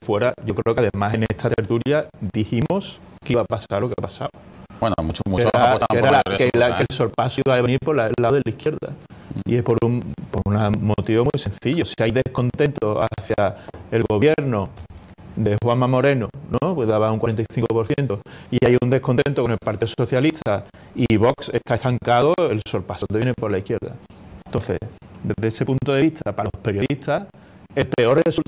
fuera, yo creo que además en esta tertulia dijimos que iba a pasar lo que ha pasado. Bueno, muchos que el sorpaso iba a venir por el lado de la izquierda. Y es por un motivo muy sencillo. Si hay descontento hacia el gobierno de Juanma Moreno, ¿no?, pues daba un 45%, y hay un descontento con el Partido Socialista y Vox está estancado, el sorpaso te viene por la izquierda. Entonces, desde ese punto de vista, para los periodistas, el peor